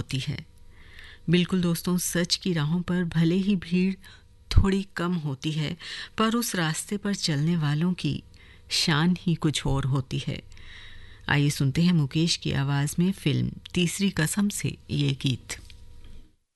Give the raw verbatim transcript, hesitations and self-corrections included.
होती है। बिल्कुल दोस्तों, सच की राहों पर भले ही भीड़ थोड़ी कम होती है, पर उस रास्ते पर चलने वालों की शान ही कुछ और होती है। आइए सुनते हैं मुकेश की आवाज़ में फिल्म तीसरी कसम से ये गीत।